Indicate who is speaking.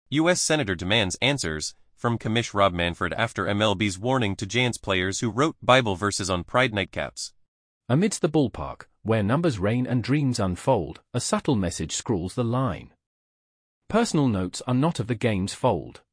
Speaker 1: U.S. Senator demands answers from Commish Rob Manfred after MLB's warning to Giants players who wrote Bible verses on Pride nightcaps.
Speaker 2: Amidst the ballpark, where numbers reign and dreams unfold, a subtle message scrawls the line. Personal notes are not of the game's fold.